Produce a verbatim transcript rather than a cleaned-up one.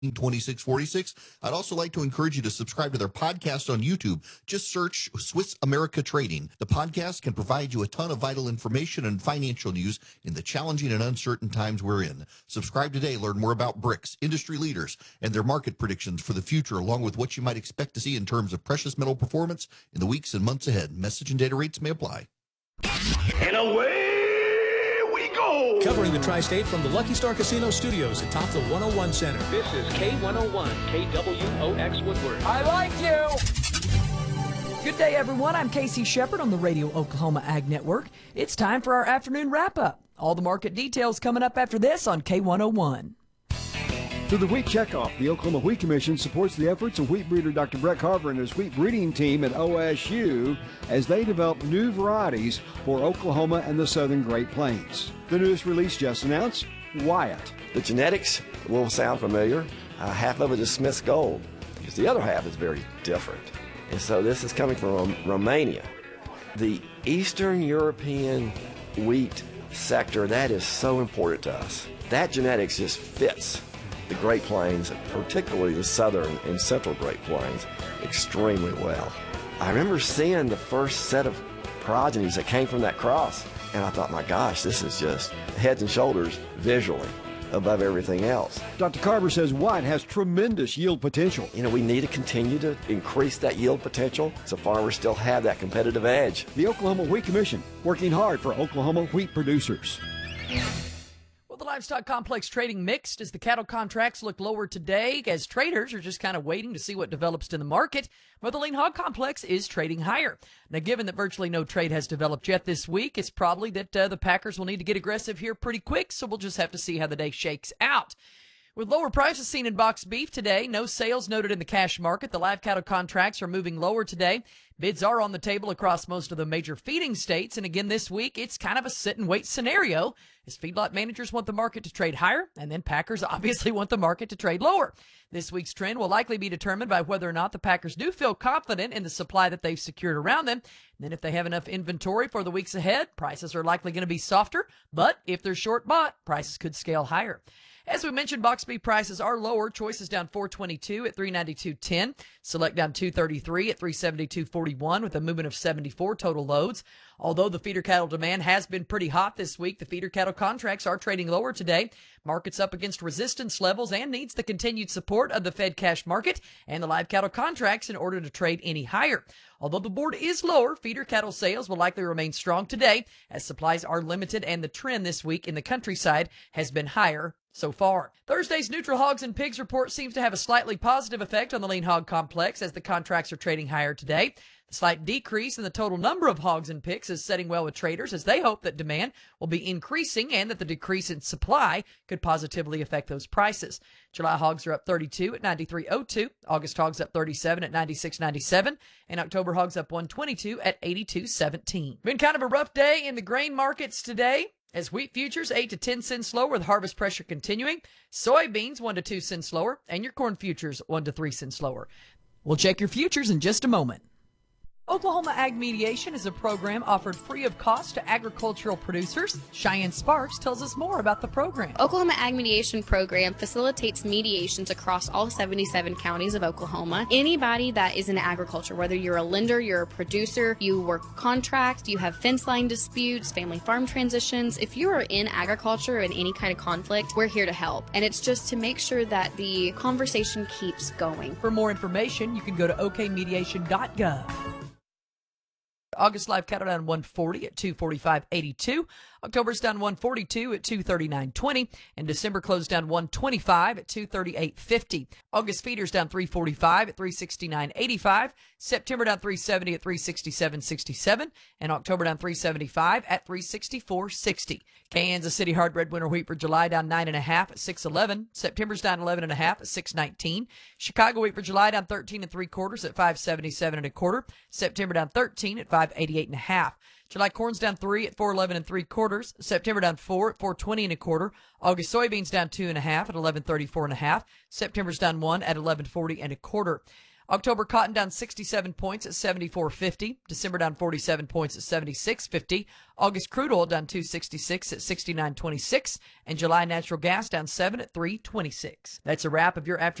twenty-six forty-six. I'd also like to encourage you to subscribe to their podcast on YouTube. Just search Swiss America Trading. The podcast can provide you a ton of vital information and financial news in the challenging and uncertain times we're in. Subscribe today. Learn more about bricks, industry leaders, and their market predictions for the future, along with what you might expect to see in terms of precious metal performance in the weeks and months ahead. Message and data rates may apply. And away we go! Covering the Tri-State from the Lucky Star Casino Studios atop the one oh one Center. This is K one oh one, K W O X Woodward. I like you! Good day, everyone. I'm Casey Shepard on the Radio Oklahoma Ag Network. It's time for our afternoon wrap-up. All the market details coming up after this on K one oh one. To the Wheat Checkoff, the Oklahoma Wheat Commission supports the efforts of wheat breeder Doctor Brett Carver and his wheat breeding team at O S U as they develop new varieties for Oklahoma and the southern Great Plains. The newest release just announced, Wyatt. The genetics will sound familiar. Uh, half of it is Smith's Gold, because the other half is very different. And so this is coming from Romania. The Eastern European wheat sector, that is so important to us. That genetics just fits the Great Plains, particularly the southern and central Great Plains, extremely well. I remember seeing the first set of progenies that came from that cross, and I thought, my gosh, this is just heads and shoulders visually above everything else. Doctor Carver says Wyatt has tremendous yield potential. You know, we need to continue to increase that yield potential so farmers still have that competitive edge. The Oklahoma Wheat Commission, working hard for Oklahoma wheat producers. Well, the livestock complex trading mixed as the cattle contracts look lower today as traders are just kind of waiting to see what develops in the market. But the lean hog complex is trading higher. Now, given that virtually no trade has developed yet this week, it's probably that uh, the Packers will need to get aggressive here pretty quick, so we'll just have to see how the day shakes out. With lower prices seen in boxed beef today, no sales noted in the cash market. The live cattle contracts are moving lower today. Bids are on the table across most of the major feeding states. And again, this week, it's kind of a sit and wait scenario as feedlot managers want the market to trade higher, and then Packers obviously want the market to trade lower. This week's trend will likely be determined by whether or not the Packers do feel confident in the supply that they've secured around them. And then if they have enough inventory for the weeks ahead, prices are likely going to be softer. But if they're short bought, prices could scale higher. As we mentioned, box beef prices are lower. Choice is down four twenty-two at three ninety-two ten. Select down two thirty-three at three seventy-two forty-one with a movement of seventy-four total loads. Although the feeder cattle demand has been pretty hot this week, the feeder cattle contracts are trading lower today. Market's up against resistance levels and needs the continued support of the Fed cash market and the live cattle contracts in order to trade any higher. Although the board is lower, feeder cattle sales will likely remain strong today as supplies are limited and the trend this week in the countryside has been higher so far. Thursday's neutral hogs and pigs report seems to have a slightly positive effect on the lean hog complex as the contracts are trading higher today. The slight decrease in the total number of hogs and pigs is setting well with traders as they hope that demand will be increasing and that the decrease in supply could positively affect those prices. July hogs are up thirty-two at ninety-three oh two, August hogs up thirty-seven at ninety-six ninety-seven, and October hogs up one twenty-two at eighty-two seventeen. Been kind of a rough day in the grain markets today, as wheat futures eight to ten cents lower with harvest pressure continuing, soybeans one to two cents lower, and your corn futures one to three cents lower. We'll check your futures in just a moment. Oklahoma Ag Mediation is a program offered free of cost to agricultural producers. Cheyenne Sparks tells us more about the program. Oklahoma Ag Mediation Program facilitates mediations across all seventy-seven counties of Oklahoma. Anybody that is in agriculture, whether you're a lender, you're a producer, you work contract, you have fence line disputes, family farm transitions, if you are in agriculture in any kind of conflict, we're here to help. And it's just to make sure that the conversation keeps going. For more information, you can go to o k mediation dot gov. August live cattle down one forty at two forty-five eighty-two. October's down one forty-two at two thirty-nine twenty, and December closed down one twenty-five at two thirty-eight fifty. August feeders down three forty-five at three sixty-nine eighty-five. September down three seventy at three sixty-seven sixty-seven, and October down three seventy-five at three sixty-four sixty. Kansas City hard red winter wheat for July down nine and a half at six eleven. September's down eleven and a half at six nineteen. Chicago wheat for July down thirteen and three quarters at five seventy-seven and a quarter. September down thirteen at five eighty-eight and a half. July corn's down three at four eleven and three quarters. September down four at four twenty and a quarter. August soybeans down two and a half at eleven thirty-four and a half. September's down one at eleven forty and a quarter. October cotton down sixty-seven points at seventy-four fifty. December down forty-seven points at seventy-six fifty. August crude oil down two sixty-six at sixty-nine twenty-six. And July natural gas down seven at three twenty-six. That's a wrap of your after